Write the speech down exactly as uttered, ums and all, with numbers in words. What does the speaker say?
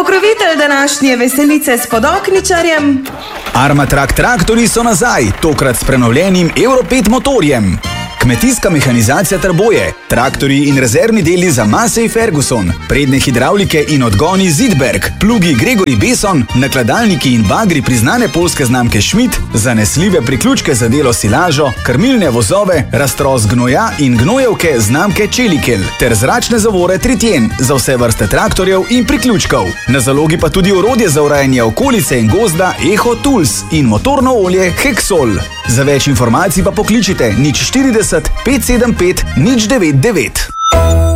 Pokrovitelj današnje veselice s podokničarjem. Armatrak traktorji so nazaj, tokrat s prenovljenim Euro pet motorjem. Kmetijska mehanizacija Trboje, traktorji in rezervni deli za Massey Ferguson, prednje hidravlike in odgoni Zidberg, plugi Gregory Beson, nakladalniki in bagri priznane poljske znamke Schmidt, zanesljive priključke za delo silažo, krmilne vozove, raztros gnoja in gnojevke znamke Čelikel, ter zračne zavore Tritjen za vse vrste traktorjev in priključkov. Na zalogi pa tudi orodje za urejanje okolice in gozda Eho Tools in motorno olje Hexol. Za več informacij pa pokličite nič štirideset, pet sedem pet, nič devet devet.